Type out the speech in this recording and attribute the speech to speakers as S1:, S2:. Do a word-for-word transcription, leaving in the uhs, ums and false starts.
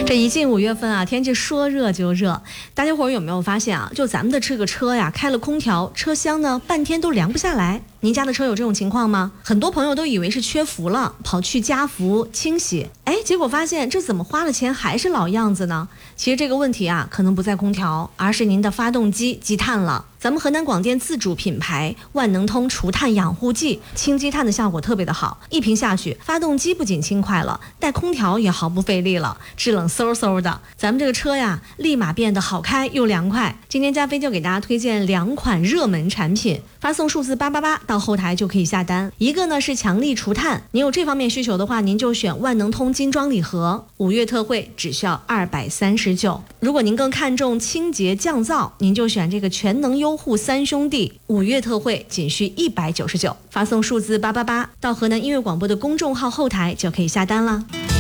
S1: 这一进五月份啊，天气说热就热，大家伙儿有没有发现啊？就咱们的这个车呀，开了空调，车厢呢半天都凉不下来。您家的车有这种情况吗？很多朋友都以为是缺氟了，跑去加氟清洗，哎，结果发现这怎么花了钱还是老样子呢？其实这个问题啊，可能不在空调，而是您的发动机积碳了。咱们河南广电自主品牌万能通除碳养护剂，清积碳的效果特别的好，一瓶下去，发动机不仅轻快了，带空调也毫不费力了，制冷嗖嗖的，咱们这个车呀，立马变得好开又凉快。今天加菲就给大家推荐两款热门产品，发送数字八八八到后台就可以下单。一个呢是强力除碳，您有这方面需求的话，您就选万能通精装礼盒，五月特惠只需要二百三十九。如果您更看重清洁降噪，您就选这个全能优护三兄弟，五月特惠仅需一百九十九。发送数字八八八到河南音乐广播的公众号后台就可以下单了。